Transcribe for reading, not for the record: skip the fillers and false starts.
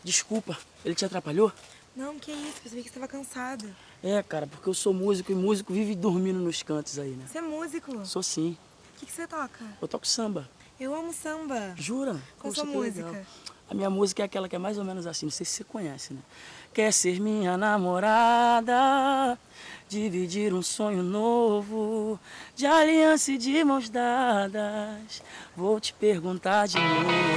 Desculpa, ele te atrapalhou? Não, que isso, percebi que você estava cansado. É, cara, porque eu sou músico e músico vive dormindo nos cantos aí, né? Você é músico? Sou sim. O que você toca? Eu toco samba. Eu amo samba. Jura? Qual Poxa, sua que legal. música? A minha música é aquela que é mais ou menos assim, não sei se você conhece, né? Quer ser minha namorada, dividir um sonho novo, de aliança e de mãos dadas, vou te perguntar de novo.